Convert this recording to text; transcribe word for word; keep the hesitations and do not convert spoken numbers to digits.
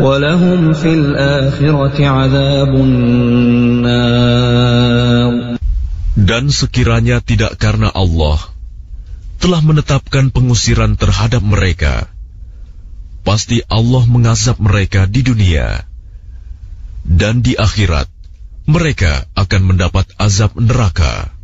وَلَهُمْ فِي الْآخِرَةِ عَذَابٌ النَّارِ. Dan sekiranya tidak karena Allah telah menetapkan pengusiran terhadap mereka, pasti Allah mengazab mereka di dunia, dan di akhirat mereka akan mendapat azab neraka.